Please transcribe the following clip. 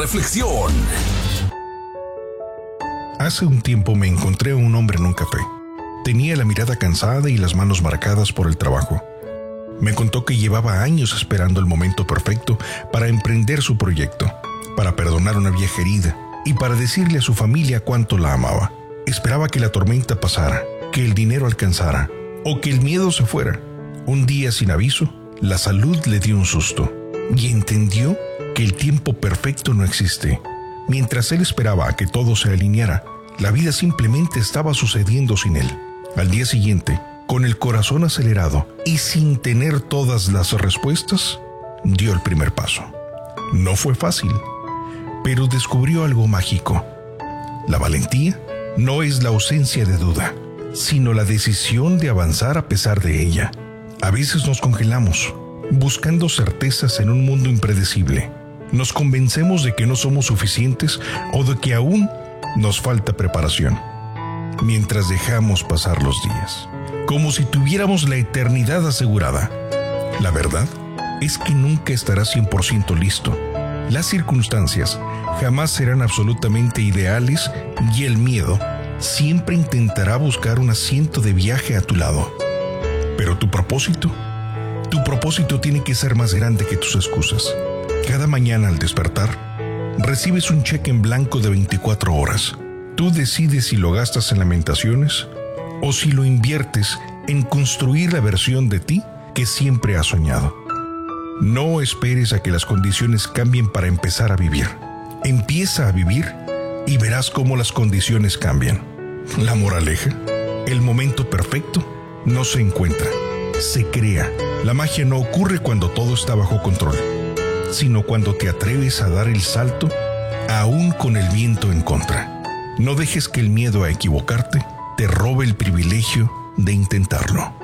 Reflexión. Hace un tiempo me encontré a un hombre en un café. Tenía la mirada cansada y las manos marcadas por el trabajo. Me contó que llevaba años esperando el momento perfecto para emprender su proyecto, para perdonar una vieja herida y para decirle a su familia cuánto la amaba. Esperaba que la tormenta pasara, que el dinero alcanzara o que el miedo se fuera. Un día, sin aviso, la salud le dio un susto y entendió que el tiempo perfecto no existe. Mientras él esperaba a que todo se alineara, la vida simplemente estaba sucediendo sin él. Al día siguiente, con el corazón acelerado y sin tener todas las respuestas, dio el primer paso. No fue fácil, pero descubrió algo mágico. La valentía no es la ausencia de duda, sino la decisión de avanzar a pesar de ella. A veces nos congelamos, buscando certezas en un mundo impredecible. Nos convencemos de que no somos suficientes o de que aún nos falta preparación, mientras dejamos pasar los días, como si tuviéramos la eternidad asegurada. La verdad es que nunca estarás 100% listo. Las circunstancias jamás serán absolutamente ideales y el miedo siempre intentará buscar un asiento de viaje a tu lado. Pero tu propósito tiene que ser más grande que tus excusas. Cada mañana al despertar, recibes un cheque en blanco de 24 horas. Tú decides si lo gastas en lamentaciones o si lo inviertes en construir la versión de ti que siempre has soñado. No esperes a que las condiciones cambien para empezar a vivir. Empieza a vivir y verás cómo las condiciones cambian. La moraleja: el momento perfecto no se encuentra, se crea. La magia no ocurre cuando todo está bajo control, sino cuando te atreves a dar el salto, aún con el viento en contra. No dejes que el miedo a equivocarte te robe el privilegio de intentarlo.